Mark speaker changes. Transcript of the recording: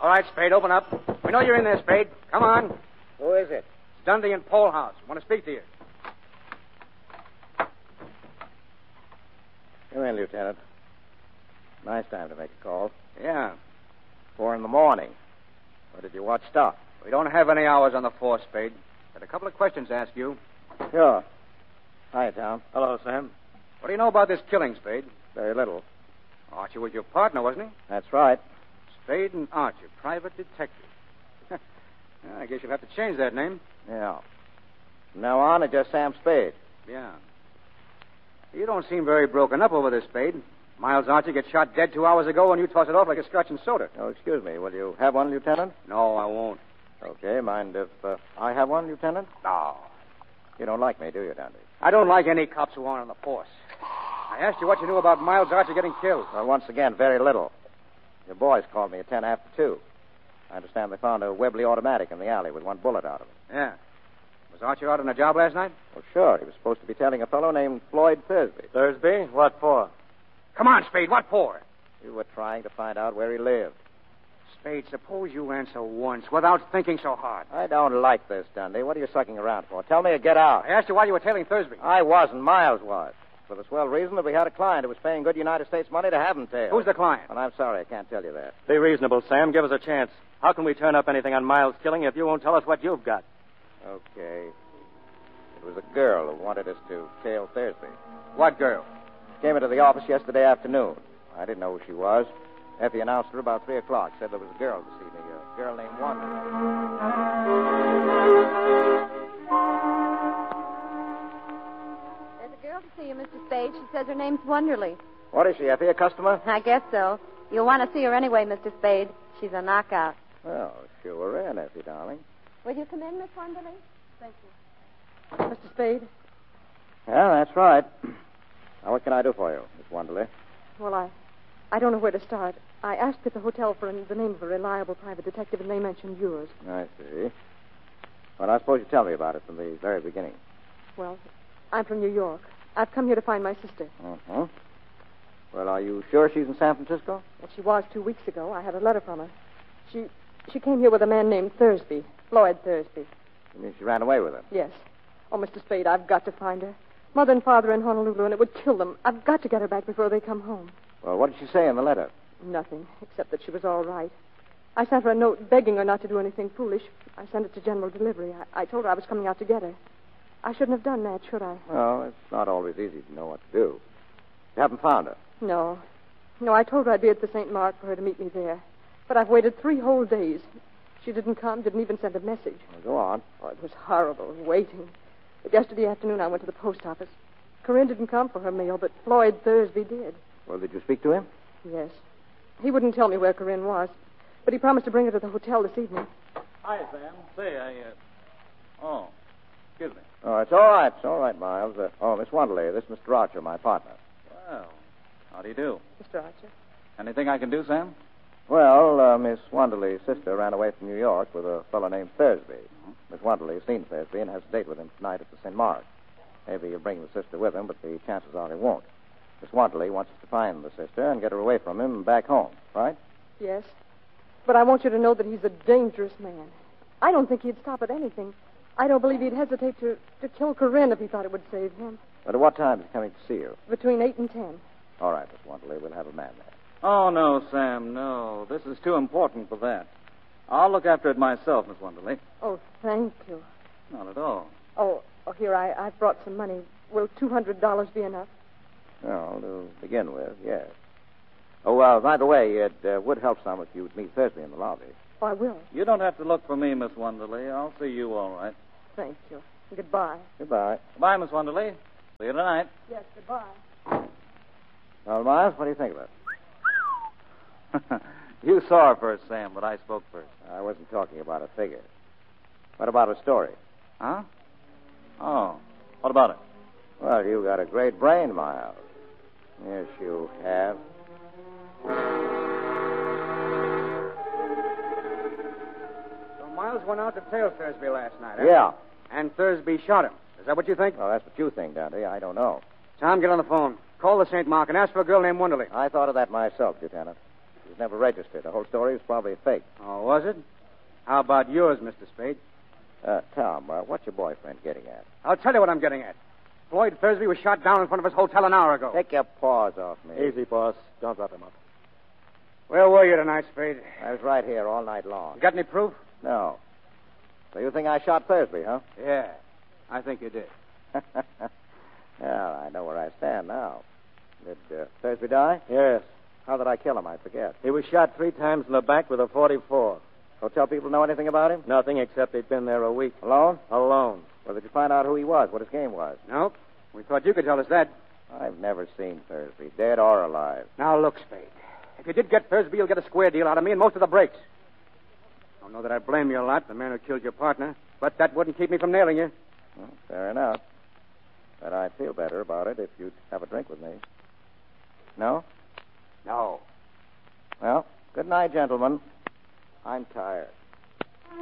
Speaker 1: All right, Spade, open up. We know you're in there, Spade. Come on.
Speaker 2: Who is it?
Speaker 1: It's Dundee and Polehouse. Want to speak to you.
Speaker 2: Come in, Lieutenant. Nice time to make a call.
Speaker 1: Yeah.
Speaker 2: 4 a.m. Or did you watch stuff?
Speaker 1: We don't have any hours on the force, Spade. Got a couple of questions to ask you.
Speaker 2: Sure. Hi, Tom.
Speaker 3: Hello, Sam.
Speaker 1: What do you know about this killing, Spade?
Speaker 2: Very little.
Speaker 1: Archie was your partner, wasn't he?
Speaker 2: That's right.
Speaker 1: Spade and Archie, private detective. Well, I guess you'll have to change that name.
Speaker 2: Yeah. From now on, it's just Sam Spade.
Speaker 1: Yeah. You don't seem very broken up over this, Spade. Miles Archie gets shot dead 2 hours ago, and you toss it off like a scotch and soda.
Speaker 2: Oh, excuse me. Will you have one, Lieutenant?
Speaker 1: No, I won't.
Speaker 2: Okay. Mind if I have one, Lieutenant?
Speaker 1: No.
Speaker 2: You don't like me, do you, Dundee?
Speaker 1: I don't like any cops who aren't on the force. I asked you what you knew about Miles Archie getting killed.
Speaker 2: Well, once again, very little. Your boys called me at 10 after 2. I understand they found a Webley automatic in the alley with one bullet out of it.
Speaker 1: Yeah. Was Archie out on a job last night?
Speaker 2: Well, sure. He was supposed to be tailing a fellow named Floyd Thursby.
Speaker 3: Thursby? What for?
Speaker 1: Come on, Spade. What for?
Speaker 2: We were trying to find out where he lived.
Speaker 1: Spade, suppose you answer once without thinking so hard.
Speaker 2: I don't like this, Dundee. What are you sucking around for? Tell me or get out.
Speaker 1: I asked you why you were tailing Thursby.
Speaker 2: I wasn't. Miles was. For the swell reason that we had a client who was paying good United States money to have him tailed.
Speaker 1: Who's the client?
Speaker 2: Well, I'm sorry. I can't tell you that.
Speaker 3: Be reasonable, Sam. Give us a chance. How can we turn up anything on Miles' killing if you won't tell us what you've got?
Speaker 2: Okay. It was a girl who wanted us to tail Thursby.
Speaker 1: What girl?
Speaker 2: Came into the office yesterday afternoon. I didn't know who she was. Effie announced her about 3 o'clock. Said there was a girl to see me. A girl named Wanda.
Speaker 4: There's a girl to see you, Mr. Spade. She says her name's Wonderly.
Speaker 2: What is she, Effie? A customer?
Speaker 4: I guess so. You'll want to see her anyway, Mr. Spade. She's a knockout.
Speaker 2: Well, sure in, Effie, darling.
Speaker 4: Will you come in, Miss Wonderly? Thank you.
Speaker 5: Mr. Spade?
Speaker 2: Yeah, that's right. Now, what can I do for you, Miss Wonderly?
Speaker 5: Well, I don't know where to start. I asked at the hotel for the name of a reliable private detective, and they mentioned yours.
Speaker 2: I see. Well, I suppose you tell me about it from the very beginning.
Speaker 5: Well, I'm from New York. I've come here to find my sister.
Speaker 2: Uh-huh. Well, are you sure she's in San Francisco?
Speaker 5: Well, she was 2 weeks ago. I had a letter from her. She came here with a man named Thursby, Floyd Thursby.
Speaker 2: You mean she ran away with him?
Speaker 5: Yes. Oh, Mr. Spade, I've got to find her. Mother and father in Honolulu, and it would kill them. I've got to get her back before they come home.
Speaker 2: Well, what did she say in the letter?
Speaker 5: Nothing, except that she was all right. I sent her a note begging her not to do anything foolish. I sent it to General Delivery. I told her I was coming out to get her. I shouldn't have done that, should I?
Speaker 2: Well, it's not always easy to know what to do. You haven't found her?
Speaker 5: No. No, I told her I'd be at the St. Mark for her to meet me there. But I've waited 3 whole days. She didn't come, didn't even send a message.
Speaker 2: Well, go on.
Speaker 5: Oh, it was horrible, waiting. But yesterday afternoon I went to the post office. Corinne didn't come for her mail, but Floyd Thursby did.
Speaker 2: Well, did you speak to him?
Speaker 5: Yes. He wouldn't tell me where Corinne was, but he promised to bring her to the hotel this evening.
Speaker 3: Hi, Sam. Say, Oh, excuse me.
Speaker 2: Oh, it's all right. It's all right, Miles. Miss Wonderly, this is Mr. Archer, my partner.
Speaker 3: Well, how do you do?
Speaker 5: Mr. Archer.
Speaker 3: Anything I can do, Sam?
Speaker 2: Well, Miss Wonderly's sister ran away from New York with a fellow named Thursby. Miss Wonderly's seen Thursby and has a date with him tonight at the St. Mark. Maybe he'll bring the sister with him, but the chances are he won't. Miss Wonderly wants us to find the sister and get her away from him and back home, right?
Speaker 5: Yes. But I want you to know that he's a dangerous man. I don't think he'd stop at anything. I don't believe he'd hesitate to kill Corinne if he thought it would save him.
Speaker 2: But at what time is he coming to see you?
Speaker 5: Between 8 and 10.
Speaker 2: All right, Miss Wonderly, we'll have a man there.
Speaker 3: Oh, no, Sam, no. This is too important for that. I'll look after it myself, Miss Wonderly.
Speaker 5: Oh, thank you.
Speaker 3: Not at all.
Speaker 5: Oh, here, I've brought some money. Will $200 be enough?
Speaker 2: Well, to begin with, yes. Oh, by the way, it would help some if you would meet Thursby in the lobby.
Speaker 5: Oh, I will.
Speaker 3: You don't have to look for me, Miss Wonderly. I'll see you all right.
Speaker 5: Thank you. Goodbye.
Speaker 2: Goodbye.
Speaker 3: Goodbye, Miss Wonderly. See you tonight.
Speaker 5: Yes, goodbye.
Speaker 2: Well, Miles, what do you think of it?
Speaker 3: You saw her first, Sam, but I spoke first.
Speaker 2: I wasn't talking about a figure. What about her story?
Speaker 3: Huh? Oh, what about it?
Speaker 2: Well, you got a great brain, Miles. Yes, you have.
Speaker 1: So Miles went out to tail Thursby last night, huh?
Speaker 2: Yeah.
Speaker 1: And Thursby shot him. Is that what you think?
Speaker 2: Well, that's what you think, Dundee. I don't know.
Speaker 1: Tom, get on the phone. Call the St. Mark and ask for a girl named Wonderly.
Speaker 2: I thought of that myself, Lieutenant. was never registered. The whole story was probably a fake.
Speaker 1: Oh, was it? How about yours, Mr. Spade?
Speaker 2: Tom, what's your boyfriend getting at?
Speaker 1: I'll tell you what I'm getting at. Floyd Thursby was shot down in front of his hotel an hour ago.
Speaker 2: Take your paws off me.
Speaker 6: Easy, boss. Don't rough him up.
Speaker 1: Where were you tonight, Spade?
Speaker 2: I was right here all night long.
Speaker 1: You got any proof?
Speaker 2: No. So you think I shot Thursby, huh?
Speaker 1: Yeah, I think you did.
Speaker 2: Well, I know where I stand now. Did Thursby die?
Speaker 6: Yes.
Speaker 2: How did I kill him? I forget.
Speaker 6: He was shot 3 times in the back with a .44.
Speaker 2: Hotel people know anything about him?
Speaker 6: Nothing except he'd been there a week.
Speaker 2: Alone?
Speaker 6: Alone.
Speaker 2: Well, did you find out who he was, what his game was?
Speaker 1: Nope. We thought you could tell us that.
Speaker 2: I've never seen Thursby, dead or alive.
Speaker 1: Now, look, Spade. If you did get Thursby, you'll get a square deal out of me and most of the breaks. I don't know that I blame you a lot, the man who killed your partner, but that wouldn't keep me from nailing you.
Speaker 2: Well, fair enough. But I'd feel better about it if you'd have a drink with me. No?
Speaker 1: No.
Speaker 2: Well, good night, gentlemen. I'm tired.